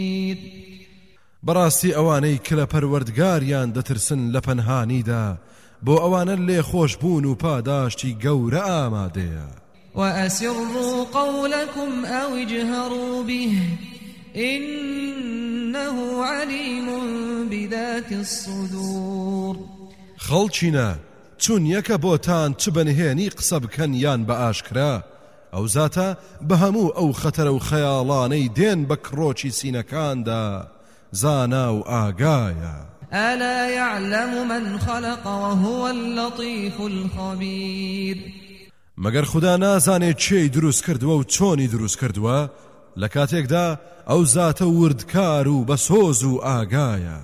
بەڕاستی ئەوانەی کە لە پەروەردگاریان دەترسن لە پەنهانیدا بۆ ئەوانە لێ خۆش بوون و پاداشتی گەورە ئامادەیە. وأسروا قولكم أو اجهروا به إنه عليم بذات الصدور. خەڵچینە چون یەکە بۆتان چ بەنهێنی قسە بکەن یان بە ئاشکرا ئەو زاتە بە هەموو ئەو خەتەرە و خەیاڵانەی دێن بە کڕۆکی سینەکاندا زانا و ئاگایە. ألا يعلم من خلق وهو اللطيف الخبير. مەگەر خوددا نازانێت چێی دروست کردووە و چۆنی دروست کردووە لە کاتێکدا ئەو زاتە وردکار و بەسۆز و ئاگایە.